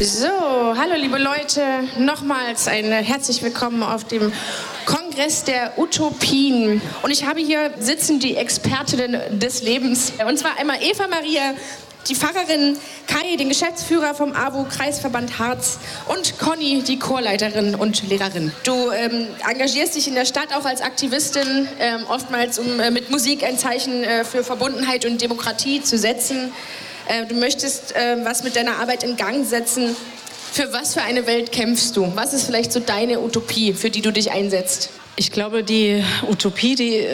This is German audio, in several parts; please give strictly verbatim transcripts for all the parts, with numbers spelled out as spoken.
So, hallo liebe Leute, nochmals ein herzlich willkommen auf dem Kongress der Utopien. Und ich habe hier sitzen die Expertinnen des Lebens. Und zwar einmal Eva Maria, die Pfarrerin, Kai, den Geschäftsführer vom A W O-Kreisverband Harz und Conny, die Chorleiterin und Lehrerin. Du ähm, engagierst dich in der Stadt auch als Aktivistin, ähm, oftmals um äh, mit Musik ein Zeichen äh, für Verbundenheit und Demokratie zu setzen. Äh, du möchtest äh, was mit deiner Arbeit in Gang setzen. Für was für eine Welt kämpfst du? Was ist vielleicht so deine Utopie, für die du dich einsetzt? Ich glaube, die Utopie, die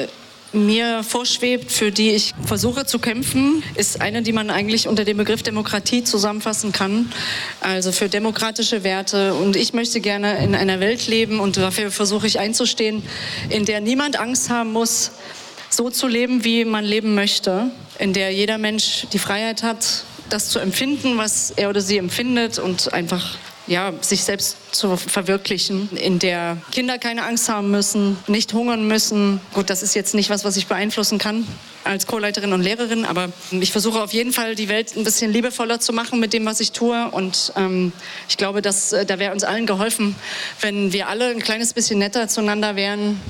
mir vorschwebt, für die ich versuche zu kämpfen, ist eine, die man eigentlich unter dem Begriff Demokratie zusammenfassen kann. Also für demokratische Werte. Und ich möchte gerne in einer Welt leben, und dafür versuche ich einzustehen, in der niemand Angst haben muss, so zu leben, wie man leben möchte. In der jeder Mensch die Freiheit hat, das zu empfinden, was er oder sie empfindet, und einfach ja, sich selbst zu verwirklichen, in der Kinder keine Angst haben müssen, nicht hungern müssen. Gut, das ist jetzt nicht was, was ich beeinflussen kann als Chorleiterin und Lehrerin, aber ich versuche auf jeden Fall, die Welt ein bisschen liebevoller zu machen mit dem, was ich tue. Und ähm, ich glaube, dass, äh, da wäre uns allen geholfen, wenn wir alle ein kleines bisschen netter zueinander wären.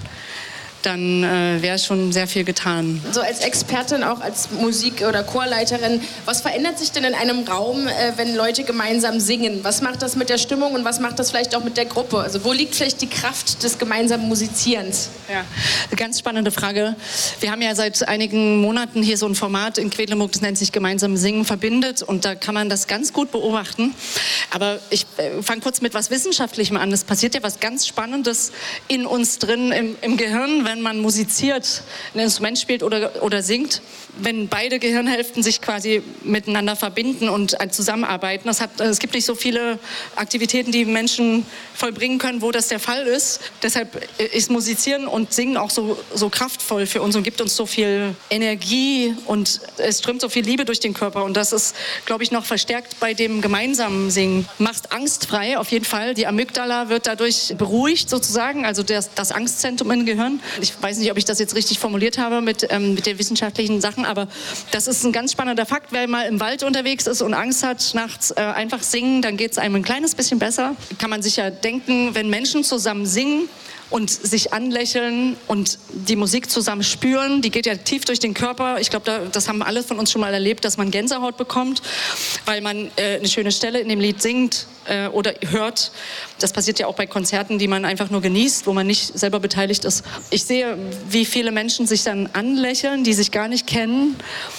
Dann äh, wäre schon sehr viel getan. So als Expertin, auch als Musik- oder Chorleiterin, was verändert sich denn in einem Raum, äh, wenn Leute gemeinsam singen? Was macht das mit der Stimmung und was macht das vielleicht auch mit der Gruppe? Also wo liegt vielleicht die Kraft des gemeinsamen Musizierens? Ja, eine ganz spannende Frage. Wir haben ja seit einigen Monaten hier so ein Format in Quedlinburg, das nennt sich Gemeinsam Singen verbindet, und da kann man das ganz gut beobachten. Aber ich äh, fange kurz mit was Wissenschaftlichem an. Es passiert ja was ganz Spannendes in uns drin, im, im Gehirn, wenn man musiziert, ein Instrument spielt oder, oder singt, wenn beide Gehirnhälften sich quasi miteinander verbinden und zusammenarbeiten. Das hat, es gibt nicht so viele Aktivitäten, die Menschen vollbringen können, wo das der Fall ist. Deshalb ist Musizieren und Singen auch so, so kraftvoll für uns und gibt uns so viel Energie, und es strömt so viel Liebe durch den Körper. Und das ist, glaube ich, noch verstärkt bei dem gemeinsamen Singen. Macht angstfrei, auf jeden Fall. Die Amygdala wird dadurch beruhigt sozusagen, also das, das Angstzentrum im Gehirn. Ich weiß nicht, ob ich das jetzt richtig formuliert habe mit, ähm, mit den wissenschaftlichen Sachen, aber das ist ein ganz spannender Fakt. Wer mal im Wald unterwegs ist und Angst hat, nachts äh, einfach singen, dann geht es einem ein kleines bisschen besser. Kann man sich ja denken, wenn Menschen zusammen singen und sich anlächeln und die Musik zusammen spüren, die geht ja tief durch den Körper. Ich glaube, da, das haben alle von uns schon mal erlebt, dass man Gänsehaut bekommt, weil man äh, eine schöne Stelle in dem Lied singt äh, oder hört. Das passiert ja auch bei Konzerten, die man einfach nur genießt, wo man nicht selber beteiligt ist. Ich sehe, wie viele Menschen sich dann anlächeln, die sich gar nicht kennen.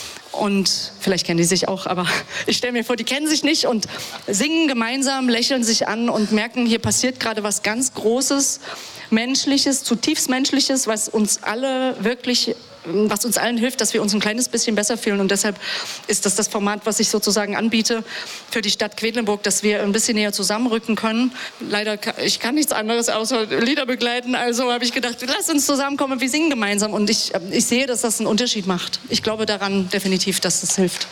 Und vielleicht kennen die sich auch, aber ich stelle mir vor, die kennen sich nicht und singen gemeinsam, lächeln sich an und merken, hier passiert gerade was ganz Großes, Menschliches, zutiefst Menschliches, was uns alle wirklich, was uns allen hilft, dass wir uns ein kleines bisschen besser fühlen. Und deshalb ist das das Format, was ich sozusagen anbiete für die Stadt Quedlinburg, dass wir ein bisschen näher zusammenrücken können. Leider, kann, ich kann nichts anderes außer Lieder begleiten, also habe ich gedacht, lass uns zusammenkommen und wir singen gemeinsam. Und ich, ich sehe, dass das einen Unterschied macht. Ich glaube daran definitiv, dass das hilft.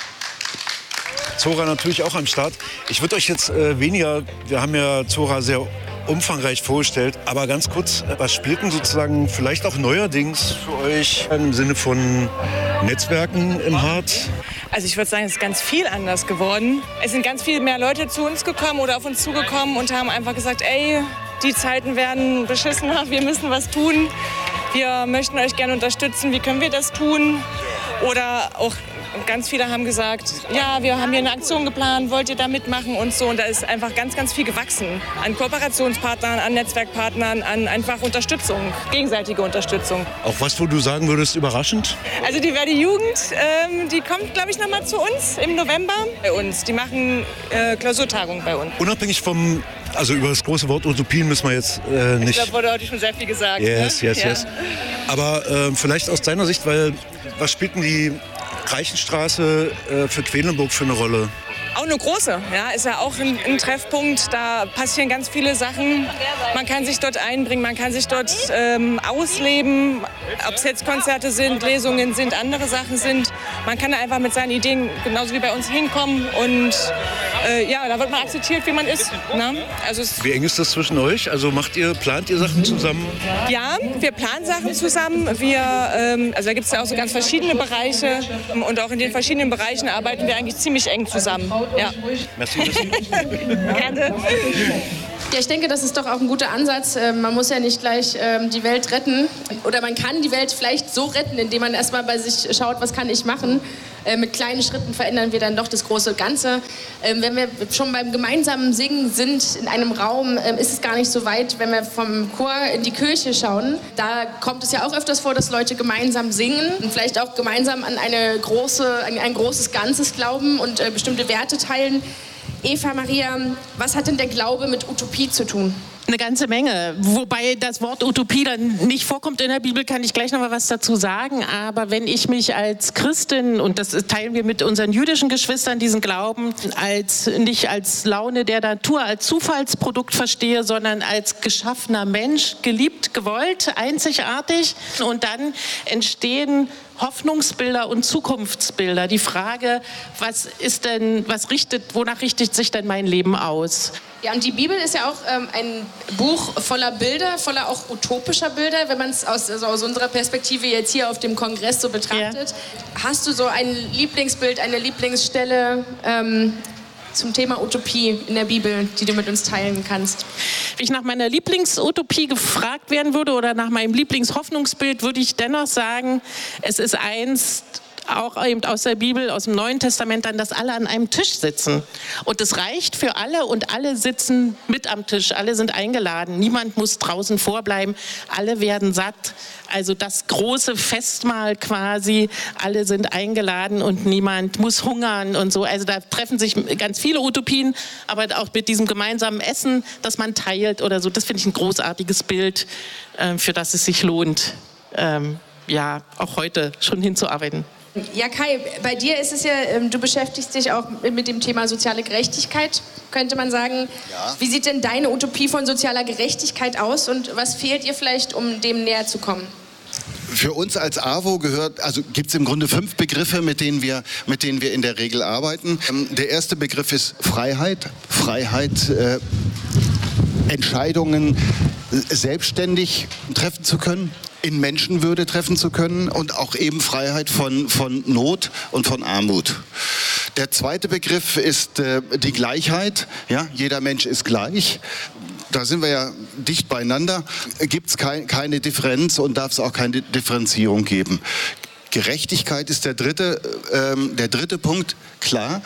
Zora natürlich auch am Start. Ich würde euch jetzt äh, weniger, wir haben ja Zora sehr umfangreich vorgestellt, aber ganz kurz, was spielt denn sozusagen vielleicht auch neuerdings für euch im Sinne von Netzwerken im Harz? Also ich würde sagen, es ist ganz viel anders geworden. Es sind ganz viel mehr Leute zu uns gekommen oder auf uns zugekommen und haben einfach gesagt, ey, die Zeiten werden beschissener, wir müssen was tun. Wir möchten euch gerne unterstützen, wie können wir das tun? Oder auch ganz viele haben gesagt, ja, wir haben hier eine Aktion geplant, wollt ihr da mitmachen und so. Und da ist einfach ganz, ganz viel gewachsen. An Kooperationspartnern, an Netzwerkpartnern, an einfach Unterstützung, gegenseitige Unterstützung. Auch was, wo du sagen würdest, überraschend? Also die Verdi-Jugend, ähm, die kommt, glaube ich, noch mal zu uns im November. Bei uns, die machen äh, Klausurtagung bei uns. Unabhängig vom, also über das große Wort Utopien müssen wir jetzt äh, nicht... Ich glaube, wurde heute schon sehr viel gesagt. Yes, ne? yes, ja. yes. Aber äh, vielleicht aus deiner Sicht, weil was spielt denn die Reichenstraße äh, für Quedlinburg für eine Rolle? Auch eine große, ja, ist ja auch ein, ein Treffpunkt, da passieren ganz viele Sachen. Man kann sich dort einbringen, man kann sich dort ähm, ausleben, ob es jetzt Konzerte sind, Lesungen sind, andere Sachen sind. Man kann da einfach mit seinen Ideen genauso wie bei uns hinkommen und äh, ja, da wird man akzeptiert, wie man ist. Ne? Also es wie eng ist das zwischen euch? Also macht ihr, plant ihr Sachen zusammen? Ja, wir planen Sachen zusammen. Wir, ähm, also da gibt es ja auch so ganz verschiedene Bereiche und auch in den verschiedenen Bereichen arbeiten wir eigentlich ziemlich eng zusammen. Ja. Merci, merci. Gerne. Ja, ich denke, das ist doch auch ein guter Ansatz. Ähm, man muss ja nicht gleich ähm, die Welt retten. Oder man kann die Welt vielleicht so retten, indem man erstmal bei sich schaut, was kann ich machen. Äh, mit kleinen Schritten verändern wir dann doch das große Ganze. Ähm, wenn wir schon beim gemeinsamen Singen sind in einem Raum, ähm, ist es gar nicht so weit, wenn wir vom Chor in die Kirche schauen. Da kommt es ja auch öfters vor, dass Leute gemeinsam singen und vielleicht auch gemeinsam an eine große, ein, ein großes Ganzes glauben und äh, bestimmte Werte teilen. Eva Maria, was hat denn der Glaube mit Utopie zu tun? Eine ganze Menge. Wobei das Wort Utopie dann nicht vorkommt in der Bibel, kann ich gleich noch mal was dazu sagen. Aber wenn ich mich als Christin, und das teilen wir mit unseren jüdischen Geschwistern, diesen Glauben, als, nicht als Laune der Natur, als Zufallsprodukt verstehe, sondern als geschaffener Mensch, geliebt, gewollt, einzigartig. Und dann entstehen Hoffnungsbilder und Zukunftsbilder. Die Frage, was ist denn, was richtet, wonach richtet sich denn mein Leben aus? Ja, und die Bibel ist ja auch ähm, ein Buch voller Bilder, voller auch utopischer Bilder, wenn man es aus, also aus unserer Perspektive jetzt hier auf dem Kongress so betrachtet. Ja. Hast du so ein Lieblingsbild, eine Lieblingsstelle ähm, zum Thema Utopie in der Bibel, die du mit uns teilen kannst? Wenn ich nach meiner Lieblingsutopie gefragt werden würde oder nach meinem Lieblingshoffnungsbild, würde ich dennoch sagen, es ist eins, auch eben aus der Bibel, aus dem Neuen Testament, dann, dass alle an einem Tisch sitzen. Und es reicht für alle und alle sitzen mit am Tisch. Alle sind eingeladen. Niemand muss draußen vorbleiben. Alle werden satt. Also das große Festmahl quasi. Alle sind eingeladen und niemand muss hungern und so. Also da treffen sich ganz viele Utopien, aber auch mit diesem gemeinsamen Essen, das man teilt oder so. Das finde ich ein großartiges Bild, für das es sich lohnt, ja, auch heute schon hinzuarbeiten. Ja, Kai, bei dir ist es ja, du beschäftigst dich auch mit dem Thema soziale Gerechtigkeit, könnte man sagen. Ja. Wie sieht denn deine Utopie von sozialer Gerechtigkeit aus und was fehlt ihr vielleicht, um dem näher zu kommen? Für uns als A W O gehört, also gibt es im Grunde fünf Begriffe, mit denen wir, mit denen wir in der Regel arbeiten. Der erste Begriff ist Freiheit. Freiheit, äh, Entscheidungen selbstständig treffen zu können, in Menschenwürde treffen zu können und auch eben Freiheit von, von Not und von Armut. Der zweite Begriff ist äh, die Gleichheit. Ja, jeder Mensch ist gleich. Da sind wir ja dicht beieinander. Gibt es kein, keine Differenz und darf es auch keine Differenzierung geben. Gerechtigkeit ist der dritte, ähm, der dritte Punkt, klar.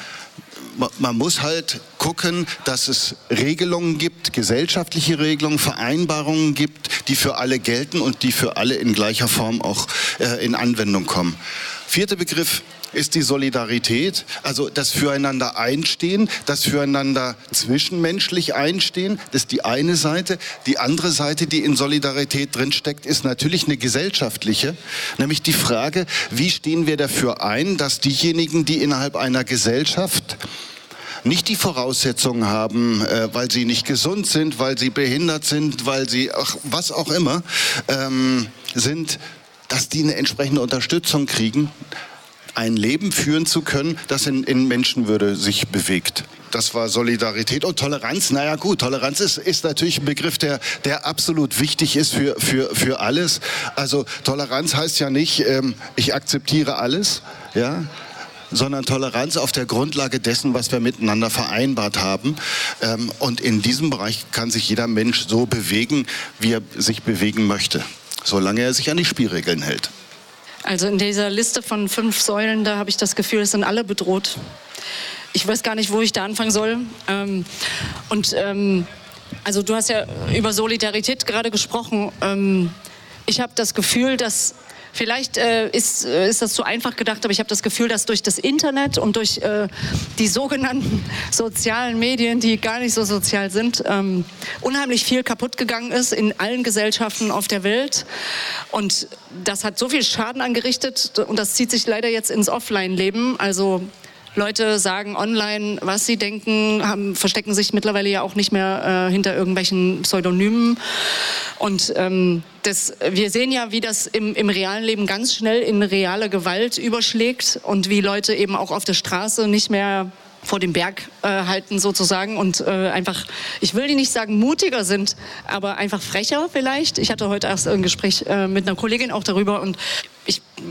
Man muss halt gucken, dass es Regelungen gibt, gesellschaftliche Regelungen, Vereinbarungen gibt, die für alle gelten und die für alle in gleicher Form auch äh, in Anwendung kommen. Vierter Begriff ist die Solidarität, also das Füreinander einstehen, das Füreinander zwischenmenschlich einstehen, das ist die eine Seite. Die andere Seite, die in Solidarität drinsteckt, ist natürlich eine gesellschaftliche, nämlich die Frage, wie stehen wir dafür ein, dass diejenigen, die innerhalb einer Gesellschaft nicht die Voraussetzungen haben, äh, weil sie nicht gesund sind, weil sie behindert sind, weil sie, ach, was auch immer, ähm, sind, dass die eine entsprechende Unterstützung kriegen, ein Leben führen zu können, das in, in Menschenwürde sich bewegt. Das war Solidarität und Toleranz. Naja gut, Toleranz ist, ist natürlich ein Begriff, der, der absolut wichtig ist für, für, für alles. Also Toleranz heißt ja nicht, ähm, ich akzeptiere alles, ja, sondern Toleranz auf der Grundlage dessen, was wir miteinander vereinbart haben. Ähm, und in diesem Bereich kann sich jeder Mensch so bewegen, wie er sich bewegen möchte, solange er sich an die Spielregeln hält. Also in dieser Liste von fünf Säulen, da habe ich das Gefühl, es sind alle bedroht. Ich weiß gar nicht, wo ich da anfangen soll. Ähm, und ähm, also du hast ja über Solidarität gerade gesprochen. Ähm, ich habe das Gefühl, dass vielleicht äh, ist, äh, ist das zu einfach gedacht, aber ich habe das Gefühl, dass durch das Internet und durch äh, die sogenannten sozialen Medien, die gar nicht so sozial sind, ähm, unheimlich viel kaputt gegangen ist in allen Gesellschaften auf der Welt. Und das hat so viel Schaden angerichtet und das zieht sich leider jetzt ins Offline-Leben. Also Leute sagen online, was sie denken, haben, verstecken sich mittlerweile ja auch nicht mehr äh, hinter irgendwelchen Pseudonymen. Und ähm, das, wir sehen ja, wie das im, im realen Leben ganz schnell in reale Gewalt überschlägt und wie Leute eben auch auf der Straße nicht mehr vor dem Berg äh, halten sozusagen und äh, einfach, ich will die nicht sagen mutiger sind, aber einfach frecher vielleicht. Ich hatte heute erst ein Gespräch äh, mit einer Kollegin auch darüber und ich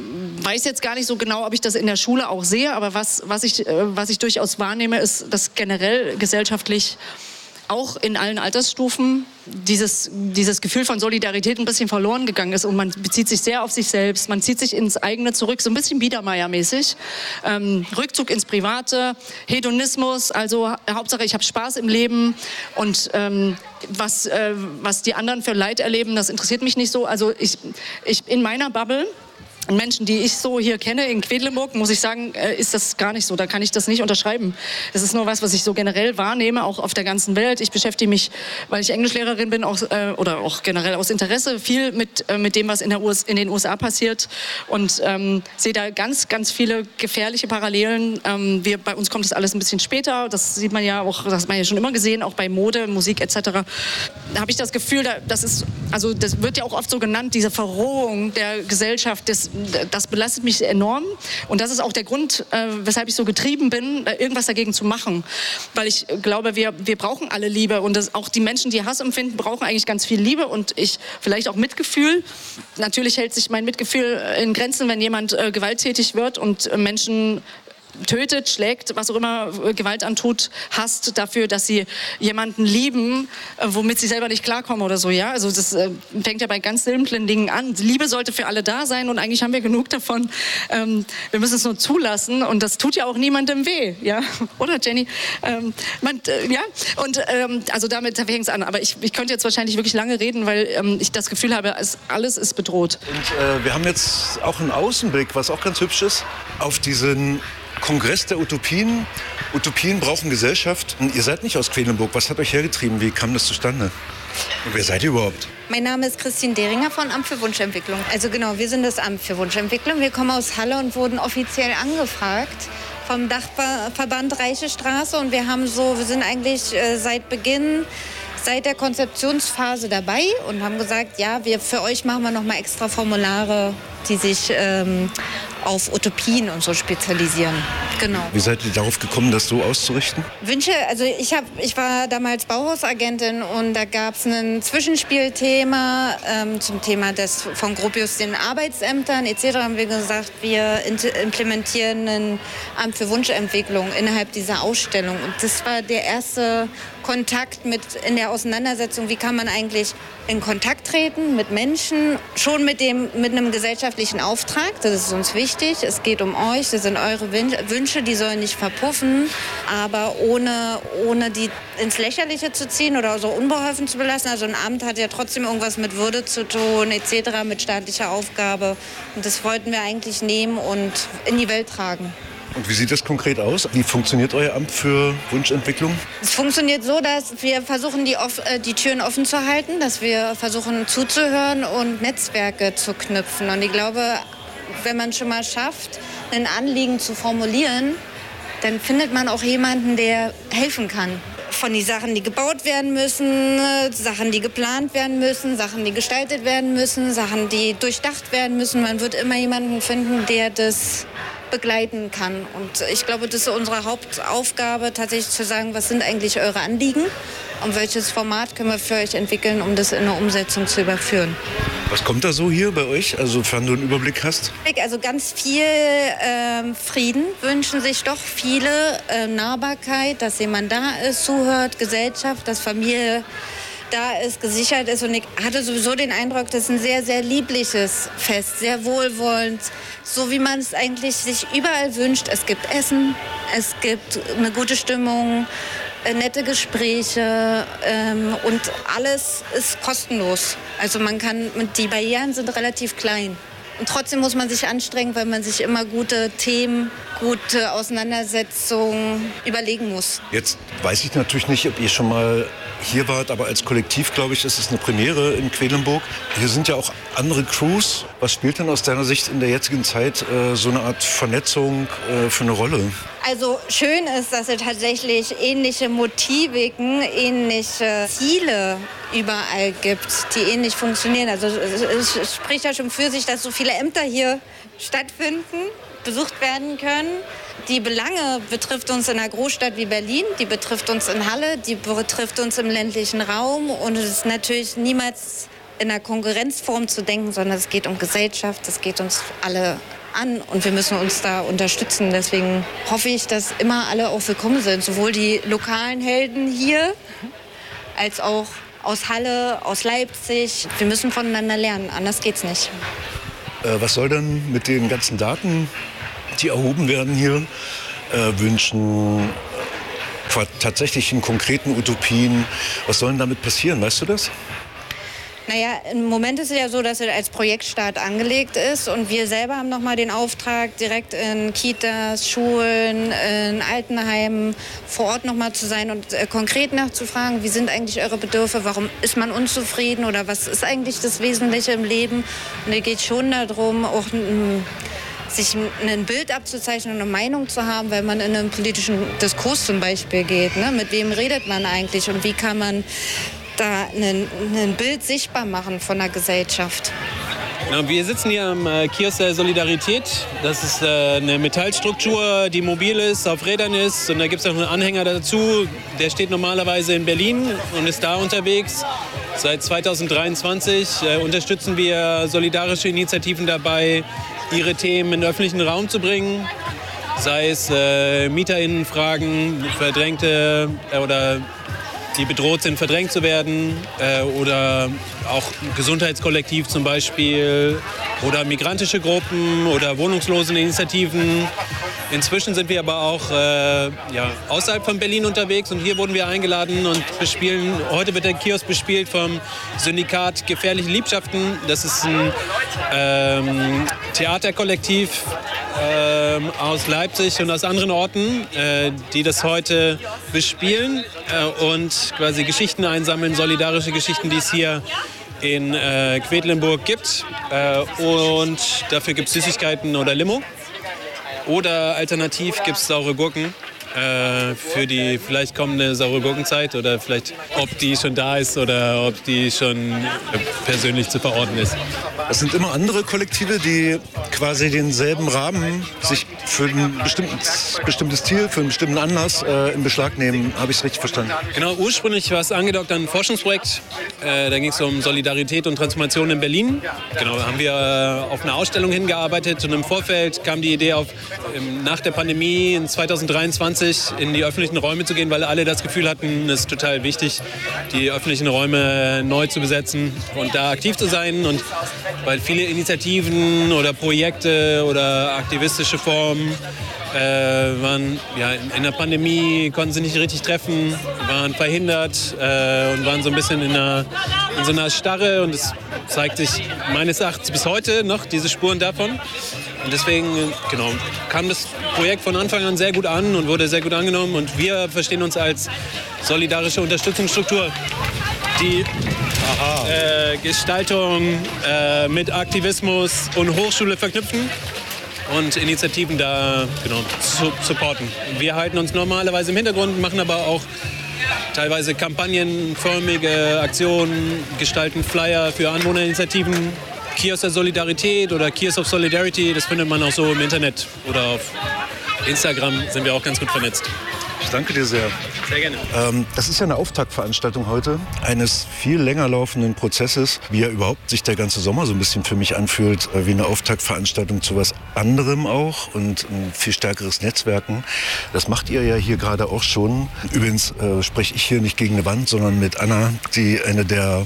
weiß jetzt gar nicht so genau, ob ich das in der Schule auch sehe, aber was, was, ich, äh, was ich durchaus wahrnehme, ist, dass generell gesellschaftlich auch in allen Altersstufen dieses, dieses Gefühl von Solidarität ein bisschen verloren gegangen ist und man bezieht sich sehr auf sich selbst, man zieht sich ins eigene zurück, so ein bisschen Biedermeier-mäßig. Ähm, Rückzug ins Private, Hedonismus, also Hauptsache ich habe Spaß im Leben und ähm, was, äh, was die anderen für Leid erleben, das interessiert mich nicht so. Also ich, ich in meiner Bubble, Menschen, die ich so hier kenne in Quedlinburg, muss ich sagen, ist das gar nicht so. Da kann ich das nicht unterschreiben. Das ist nur was, was ich so generell wahrnehme, auch auf der ganzen Welt. Ich beschäftige mich, weil ich Englischlehrerin bin, auch, äh, oder auch generell aus Interesse, viel mit, äh, mit dem, was in, der U S, in den U S A passiert. Und ähm, sehe da ganz, ganz viele gefährliche Parallelen. Ähm, wir, bei uns kommt das alles ein bisschen später. Das sieht man ja auch, das hat man ja schon immer gesehen, auch bei Mode, Musik et cetera. Da habe ich das Gefühl, das ist, also das wird ja auch oft so genannt, diese Verrohung der Gesellschaft, des Das belastet mich enorm und das ist auch der Grund, äh, weshalb ich so getrieben bin, irgendwas dagegen zu machen. Weil ich glaube, wir, wir brauchen alle Liebe und das, auch die Menschen, die Hass empfinden, brauchen eigentlich ganz viel Liebe und ich vielleicht auch Mitgefühl. Natürlich hält sich mein Mitgefühl in Grenzen, wenn jemand äh, gewalttätig wird und äh, Menschen tötet, schlägt, was auch immer Gewalt antut, hasst dafür, dass sie jemanden lieben, womit sie selber nicht klarkommen oder so, ja. Also das äh, fängt ja bei ganz simplen Dingen an. Liebe sollte für alle da sein und eigentlich haben wir genug davon. Ähm, wir müssen es nur zulassen und das tut ja auch niemandem weh, ja. Oder Jenny? Ähm, man, äh, ja. Und ähm, also damit fängt es an. Aber ich, ich könnte jetzt wahrscheinlich wirklich lange reden, weil ähm, ich das Gefühl habe, es, alles ist bedroht. Und äh, wir haben jetzt auch einen Außenblick, was auch ganz hübsch ist, auf diesen Kongress der Utopien. Utopien brauchen Gesellschaft. Und ihr seid nicht aus Quedlinburg. Was hat euch hergetrieben? Wie kam das zustande? Und wer seid ihr überhaupt? Mein Name ist Christine Deringer von Amt für Wunschentwicklung. Also genau, wir sind das Amt für Wunschentwicklung. Wir kommen aus Halle und wurden offiziell angefragt vom Dachverband Reiche Straße. Und wir haben so, wir sind eigentlich äh, seit Beginn, seit der Konzeptionsphase dabei und haben gesagt, ja, wir für euch machen wir noch mal extra Formulare, die sich ähm, auf Utopien und so spezialisieren. Genau. Wie seid ihr darauf gekommen, das so auszurichten? Wünsche, also ich, hab, ich war damals Bauhausagentin und da gab es ein Zwischenspielthema ähm, zum Thema des, von Gropius, den Arbeitsämtern et cetera. Haben wir gesagt, wir implementieren ein Amt für Wunschentwicklung innerhalb dieser Ausstellung. Und das war der erste Kontakt mit in der Auseinandersetzung, wie kann man eigentlich in Kontakt treten mit Menschen, schon mit, dem, mit einem gesellschaftlichen Auftrag, das ist uns wichtig, es geht um euch, das sind eure Wünsche, die sollen nicht verpuffen, aber ohne, ohne die ins Lächerliche zu ziehen oder so unbeholfen zu belassen. Also ein Amt hat ja trotzdem irgendwas mit Würde zu tun, et cetera, mit staatlicher Aufgabe und das wollten wir eigentlich nehmen und in die Welt tragen. Und wie sieht das konkret aus? Wie funktioniert euer Amt für Wunschentwicklung? Es funktioniert so, dass wir versuchen, die, off- äh, die Türen offen zu halten, dass wir versuchen zuzuhören und Netzwerke zu knüpfen. Und ich glaube, wenn man schon mal schafft, ein Anliegen zu formulieren, dann findet man auch jemanden, der helfen kann. Von den Sachen, die gebaut werden müssen, Sachen, die geplant werden müssen, Sachen, die gestaltet werden müssen, Sachen, die durchdacht werden müssen. Man wird immer jemanden finden, der das begleiten kann. Und ich glaube, das ist unsere Hauptaufgabe, tatsächlich zu sagen, was sind eigentlich eure Anliegen und welches Format können wir für euch entwickeln, um das in eine Umsetzung zu überführen. Was kommt da so hier bei euch, also sofern du einen Überblick hast? Also ganz viel äh, Frieden wünschen sich doch viele, äh, Nahbarkeit, dass jemand da ist, zuhört, Gesellschaft, dass Familie da ist, gesichert ist. Und ich hatte sowieso den Eindruck, das ist ein sehr, sehr liebliches Fest, sehr wohlwollend, so wie man es eigentlich sich überall wünscht. Es gibt Essen, es gibt eine gute Stimmung, äh, nette Gespräche ähm, und alles ist kostenlos. Also man kann, die Barrieren sind relativ klein. Und trotzdem muss man sich anstrengen, weil man sich immer gute Themen, gute Auseinandersetzungen überlegen muss. Jetzt weiß ich natürlich nicht, ob ihr schon mal hier wart, aber als Kollektiv, glaube ich, ist es eine Premiere in Quedlinburg. Hier sind ja auch andere Crews. Was spielt denn aus deiner Sicht in der jetzigen Zeit äh, so eine Art Vernetzung äh, für eine Rolle? Also schön ist, dass es tatsächlich ähnliche Motiviken, ähnliche Ziele überall gibt, die ähnlich funktionieren. Also es, es spricht ja schon für sich, dass so viele Ämter hier stattfinden, besucht werden können. Die Belange betrifft uns in einer Großstadt wie Berlin, die betrifft uns in Halle, die betrifft uns im ländlichen Raum und es ist natürlich niemals in einer Konkurrenzform zu denken, sondern es geht um Gesellschaft, es geht uns alle an und wir müssen uns da unterstützen. Deswegen hoffe ich, dass immer alle auch willkommen sind, sowohl die lokalen Helden hier als auch aus Halle, aus Leipzig. Wir müssen voneinander lernen, anders geht's nicht. Äh, was soll dann mit den ganzen Daten, die erhoben werden hier, äh, wünschen, äh, tatsächlichen konkreten Utopien, was soll denn damit passieren, weißt du das? Naja, im Moment ist es ja so, dass es als Projektstart angelegt ist und wir selber haben nochmal den Auftrag, direkt in Kitas, Schulen, in Altenheimen vor Ort nochmal zu sein und äh, konkret nachzufragen, wie sind eigentlich eure Bedürfe, warum ist man unzufrieden oder was ist eigentlich das Wesentliche im Leben. Und es geht schon darum, auch m, sich ein Bild abzuzeichnen und eine Meinung zu haben, weil man in einen politischen Diskurs zum Beispiel geht. Ne? Mit wem redet man eigentlich und wie kann man da ein, ein Bild sichtbar machen von der Gesellschaft. Ja, wir sitzen hier am äh, Kiosk der Solidarität. Das ist äh, eine Metallstruktur, die mobil ist, auf Rädern ist. Und da gibt es auch einen Anhänger dazu. Der steht normalerweise in Berlin und ist da unterwegs. Seit zweitausenddreiundzwanzig äh, unterstützen wir solidarische Initiativen dabei, ihre Themen in den öffentlichen Raum zu bringen. Sei es äh, MieterInnenfragen, Verdrängte äh, oder die bedroht sind, verdrängt zu werden, äh, oder auch Gesundheitskollektiv zum Beispiel oder migrantische Gruppen oder Wohnungsloseninitiativen. Inzwischen sind wir aber auch äh, ja, außerhalb von Berlin unterwegs und hier wurden wir eingeladen und bespielen. Heute wird der Kiosk bespielt vom Syndikat Gefährliche Liebschaften. Das ist ein ähm, Theaterkollektiv ähm, aus Leipzig und aus anderen Orten, äh, die das heute bespielen äh, und quasi Geschichten einsammeln, solidarische Geschichten, die es hier in äh, Quedlinburg gibt. Äh, und dafür gibt es Süßigkeiten oder Limo. Oder alternativ gibt es saure Gurken äh, für die vielleicht kommende saure Gurkenzeit oder vielleicht, ob die schon da ist oder ob die schon äh, persönlich zu verorten ist. Es sind immer andere Kollektive, die quasi denselben Rahmen sich für ein bestimmtes, bestimmtes Ziel, für einen bestimmten Anlass äh, in Beschlag nehmen. Habe ich es richtig verstanden? Genau, ursprünglich war es angedockt an ein Forschungsprojekt. Äh, da ging es um Solidarität und Transformation in Berlin. Genau, da haben wir äh, auf eine Ausstellung hingearbeitet und im Vorfeld kam die Idee auf, ähm, nach der Pandemie in zweitausenddreiundzwanzig in die öffentlichen Räume zu gehen, weil alle das Gefühl hatten, es ist total wichtig, die öffentlichen Räume neu zu besetzen und da aktiv zu sein. Und weil viele Initiativen oder Projekte oder aktivistische Formen äh, waren ja, in der Pandemie, konnten sie nicht richtig treffen, waren verhindert äh, und waren so ein bisschen in, einer, in so einer Starre. Und es zeigt sich meines Erachtens bis heute noch diese Spuren davon. Und deswegen genau, kam das Projekt von Anfang an sehr gut an und wurde sehr gut angenommen. Und wir verstehen uns als solidarische Unterstützungsstruktur, die äh, Gestaltung äh, mit Aktivismus und Hochschule verknüpfen und Initiativen da genau, zu supporten. Wir halten uns normalerweise im Hintergrund, machen aber auch teilweise kampagnenförmige Aktionen, gestalten Flyer für Anwohnerinitiativen. Kiosk der Solidarität oder Kiosk of Solidarity, das findet man auch so im Internet oder auf Instagram sind wir auch ganz gut vernetzt. Ich danke dir sehr. Sehr gerne. Ähm, das ist ja eine Auftaktveranstaltung heute eines viel länger laufenden Prozesses, wie ja überhaupt sich der ganze Sommer so ein bisschen für mich anfühlt, äh, wie eine Auftaktveranstaltung zu was anderem auch und ein viel stärkeres Netzwerken. Das macht ihr ja hier gerade auch schon. Übrigens äh, spreche ich hier nicht gegen eine Wand, sondern mit Anna, die eine der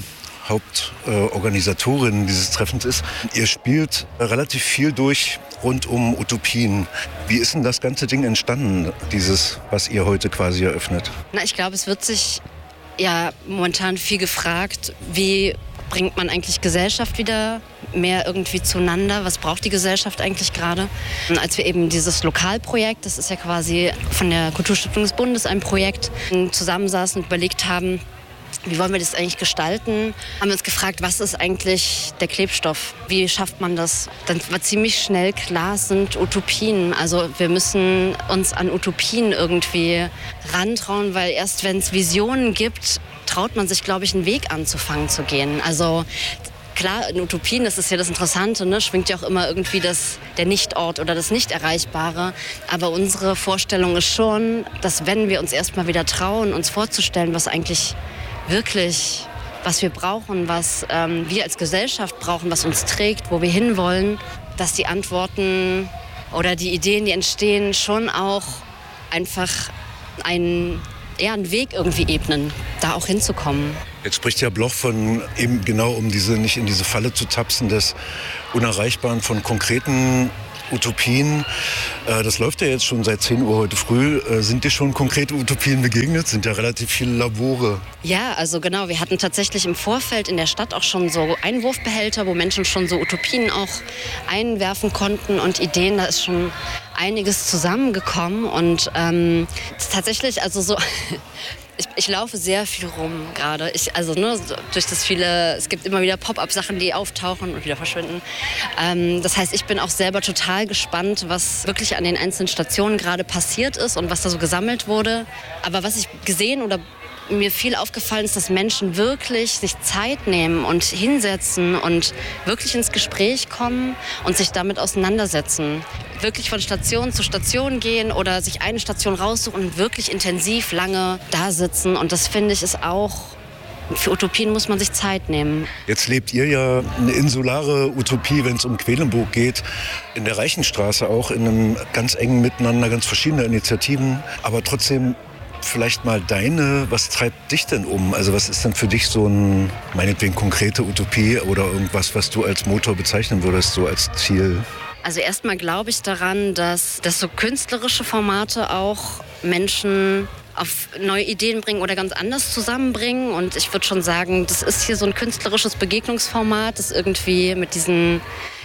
Hauptorganisatorin äh, dieses Treffens ist. Ihr spielt äh, relativ viel durch rund um Utopien. Wie ist denn das ganze Ding entstanden, dieses, was ihr heute quasi eröffnet? Na, ich glaube, es wird sich ja momentan viel gefragt, wie bringt man eigentlich Gesellschaft wieder mehr irgendwie zueinander? Was braucht die Gesellschaft eigentlich gerade? Und als wir eben dieses Lokalprojekt, das ist ja quasi von der Kulturstiftung des Bundes ein Projekt, zusammensaßen und überlegt haben, wie wollen wir das eigentlich gestalten? Haben wir uns gefragt, was ist eigentlich der Klebstoff? Wie schafft man das? Dann war ziemlich schnell klar, es sind Utopien. Also wir müssen uns an Utopien irgendwie rantrauen, weil erst wenn es Visionen gibt, traut man sich, glaube ich, einen Weg anzufangen zu gehen. Also klar, in Utopien, das ist ja das Interessante, ne, schwingt ja auch immer irgendwie das, der Nichtort oder das Nicht-Erreichbare. Aber unsere Vorstellung ist schon, dass wenn wir uns erstmal wieder trauen, uns vorzustellen, was eigentlich wirklich, was wir brauchen, was ähm, wir als Gesellschaft brauchen, was uns trägt, wo wir hinwollen, dass die Antworten oder die Ideen, die entstehen, schon auch einfach einen, ja, einen Weg irgendwie ebnen, da auch hinzukommen. Jetzt spricht ja Bloch von eben genau, um diese nicht in diese Falle zu tapsen, des Unerreichbaren, von konkreten Utopien. Äh, das läuft ja jetzt schon seit zehn Uhr heute früh. Äh, sind dir schon konkrete Utopien begegnet? Sind ja relativ viele Labore. Ja, also genau. Wir hatten tatsächlich im Vorfeld in der Stadt auch schon so Einwurfbehälter, wo Menschen schon so Utopien auch einwerfen konnten und Ideen. Da ist schon einiges zusammengekommen und ähm, tatsächlich, also so... Ich, ich laufe sehr viel rum gerade. Ich, also ne, durch das viele, es gibt immer wieder Pop-up-Sachen, die auftauchen und wieder verschwinden. Ähm, das heißt, ich bin auch selber total gespannt, was wirklich an den einzelnen Stationen gerade passiert ist und was da so gesammelt wurde. Aber was ich gesehen oder mir viel aufgefallen ist, dass Menschen wirklich sich Zeit nehmen und hinsetzen und wirklich ins Gespräch kommen und sich damit auseinandersetzen. Wirklich von Station zu Station gehen oder sich eine Station raussuchen und wirklich intensiv lange da sitzen. Und das finde ich ist auch, für Utopien muss man sich Zeit nehmen. Jetzt lebt ihr ja eine insulare Utopie, wenn es um Quedlinburg geht, in der Reichenstraße auch, in einem ganz engen Miteinander, ganz verschiedene Initiativen, aber trotzdem vielleicht mal deine, was treibt dich denn um? Also was ist denn für dich so ein, meinetwegen konkrete Utopie oder irgendwas, was du als Motor bezeichnen würdest, so als Ziel? Also erstmal glaube ich daran, dass, dass so künstlerische Formate auch Menschen auf neue Ideen bringen oder ganz anders zusammenbringen. Und ich würde schon sagen, das ist hier so ein künstlerisches Begegnungsformat, das irgendwie mit diesen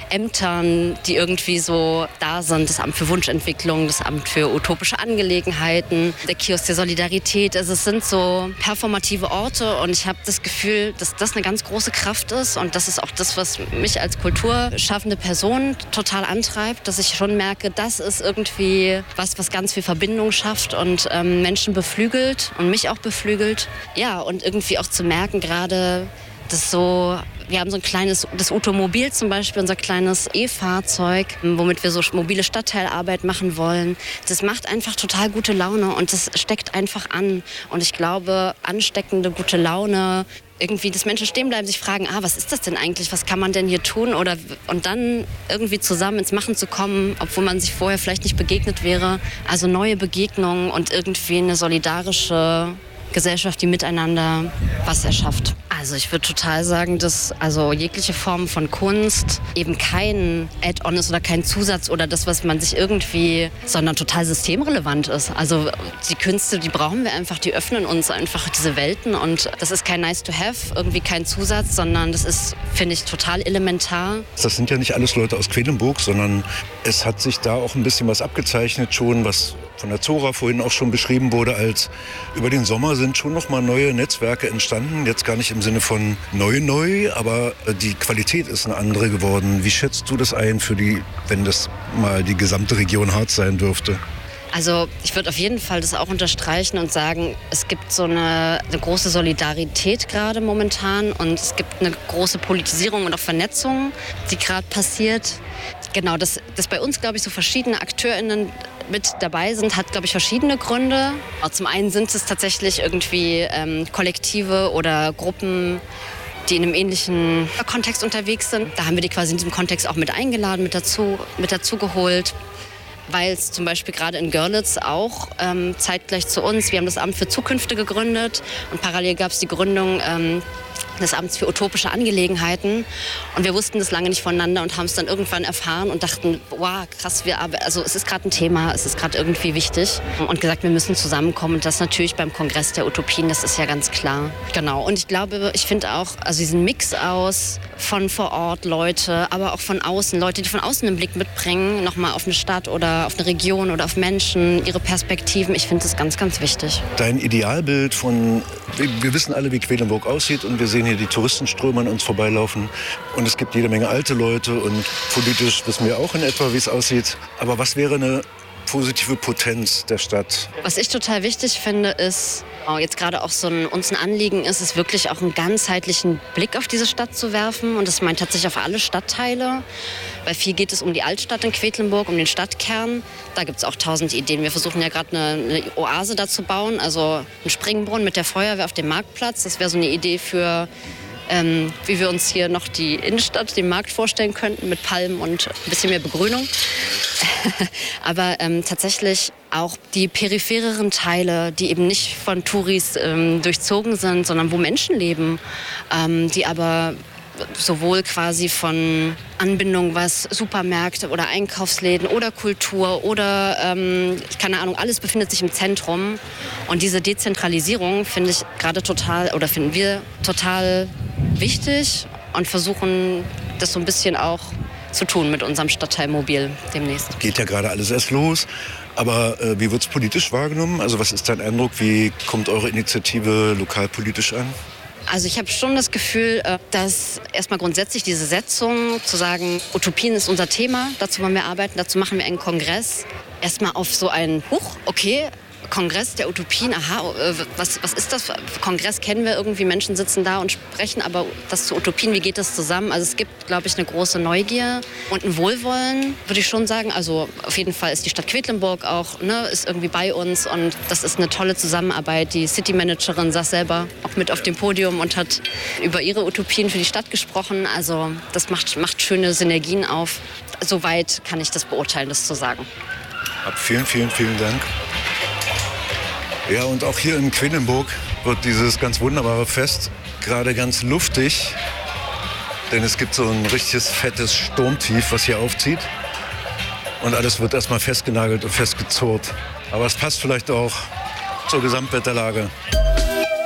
Ämtern, die irgendwie so da sind, das Amt für Wunschentwicklung, das Amt für utopische Angelegenheiten, der Kiosk der Solidarität. Also es sind so performative Orte und ich habe das Gefühl, dass das eine ganz große Kraft ist und das ist auch das, was mich als kulturschaffende Person total antreibt, dass ich schon merke, das ist irgendwie was, was ganz viel Verbindung schafft und ähm, Menschen beflügelt und mich auch beflügelt. Ja, und irgendwie auch zu merken gerade, dass so, wir haben so ein kleines, das Utomobil zum Beispiel, unser kleines E-Fahrzeug, womit wir so mobile Stadtteilarbeit machen wollen. Das macht einfach total gute Laune und das steckt einfach an. Und ich glaube, ansteckende gute Laune, irgendwie, dass Menschen stehen bleiben, sich fragen, ah, was ist das denn eigentlich, was kann man denn hier tun? Oder, und dann irgendwie zusammen ins Machen zu kommen, obwohl man sich vorher vielleicht nicht begegnet wäre. Also neue Begegnungen und irgendwie eine solidarische Gesellschaft, die miteinander was erschafft. Also ich würde total sagen, dass also jegliche Form von Kunst eben kein Add-on ist oder kein Zusatz oder das, was man sich irgendwie, sondern total systemrelevant ist. Also die Künste, die brauchen wir einfach, die öffnen uns einfach diese Welten und das ist kein nice to have, irgendwie kein Zusatz, sondern das ist, finde ich, total elementar. Das sind ja nicht alles Leute aus Quedlinburg, sondern es hat sich da auch ein bisschen was abgezeichnet schon, was von der Zora vorhin auch schon beschrieben wurde, als über den Sommer sind schon noch mal neue Netzwerke entstanden. Jetzt gar nicht im Sinne von neu, neu, aber die Qualität ist eine andere geworden. Wie schätzt du das ein, für die, wenn das mal die gesamte Region Harz sein dürfte? Also ich würde auf jeden Fall das auch unterstreichen und sagen, es gibt so eine, eine große Solidarität gerade momentan und es gibt eine große Politisierung und auch Vernetzung, die gerade passiert. Genau, dass, dass bei uns, glaube ich, so verschiedene AkteurInnen mit dabei sind, hat, glaube ich, verschiedene Gründe. Zum einen sind es tatsächlich irgendwie ähm, Kollektive oder Gruppen, die in einem ähnlichen Kontext unterwegs sind. Da haben wir die quasi in diesem Kontext auch mit eingeladen, mit dazu, mit dazu geholt. Weil es zum Beispiel gerade in Görlitz auch ähm, zeitgleich zu uns, wir haben das Amt für Zukünfte gegründet und parallel gab es die Gründung ähm, des Amts für utopische Angelegenheiten und wir wussten das lange nicht voneinander und haben es dann irgendwann erfahren und dachten, wow, krass, wir, also es ist gerade ein Thema, es ist gerade irgendwie wichtig und gesagt, wir müssen zusammenkommen und das natürlich beim Kongress der Utopien, das ist ja ganz klar. Genau, und ich glaube, ich finde auch, also diesen Mix aus von vor Ort Leute, aber auch von außen, Leute, die von außen einen Blick mitbringen, nochmal auf eine Stadt oder auf eine Region oder auf Menschen, ihre Perspektiven, ich finde das ganz, ganz wichtig. Dein Idealbild von, wir wissen alle, wie Quedlinburg aussieht und wir sehen hier die Touristenströme an uns vorbeilaufen und es gibt jede Menge alte Leute und politisch wissen wir auch in etwa, wie es aussieht. Aber was wäre eine positive Potenz der Stadt? Was ich total wichtig finde, ist, jetzt gerade auch so ein, uns ein Anliegen ist, ist wirklich auch einen ganzheitlichen Blick auf diese Stadt zu werfen und das meint tatsächlich auf alle Stadtteile, weil viel geht es um die Altstadt in Quedlinburg, um den Stadtkern. Da gibt es auch tausend Ideen. Wir versuchen ja gerade eine, eine Oase da zu bauen, also einen Springbrunnen mit der Feuerwehr auf dem Marktplatz. Das wäre so eine Idee für ähm, wie wir uns hier noch die Innenstadt, den Markt vorstellen könnten mit Palmen und ein bisschen mehr Begrünung. Aber ähm, tatsächlich auch die periphereren Teile, die eben nicht von Touris ähm, durchzogen sind, sondern wo Menschen leben, ähm, die aber sowohl quasi von Anbindung, was Supermärkte oder Einkaufsläden oder Kultur oder, ähm, keine Ahnung, alles befindet sich im Zentrum. Und diese Dezentralisierung finde ich gerade total, oder finden wir total wichtig und versuchen das so ein bisschen auch zu tun mit unserem Stadtteil Mobil demnächst. Geht ja gerade alles erst los. Aber äh, wie wird es politisch wahrgenommen? Also was ist dein Eindruck? Wie kommt eure Initiative lokalpolitisch an? Also ich habe schon das Gefühl, dass erstmal grundsätzlich diese Setzung, zu sagen, Utopien ist unser Thema, dazu wollen wir arbeiten, dazu machen wir einen Kongress, erstmal auf so einen, huch, okay, Kongress der Utopien, aha, was, was ist das? Kongress kennen wir irgendwie, Menschen sitzen da und sprechen, aber das zu Utopien, wie geht das zusammen? Also es gibt, glaube ich, eine große Neugier und ein Wohlwollen, würde ich schon sagen. Also auf jeden Fall ist die Stadt Quedlinburg auch, ne, ist irgendwie bei uns und das ist eine tolle Zusammenarbeit. Die City-Managerin saß selber auch mit auf dem Podium und hat über ihre Utopien für die Stadt gesprochen. Also das macht, macht schöne Synergien auf. Soweit kann ich das beurteilen, das zu sagen. Ab vielen, vielen, vielen Dank. Ja, und auch hier in Quedlinburg wird dieses ganz wunderbare Fest gerade ganz luftig. Denn es gibt so ein richtiges fettes Sturmtief, was hier aufzieht. Und alles wird erstmal festgenagelt und festgezurrt. Aber es passt vielleicht auch zur Gesamtwetterlage.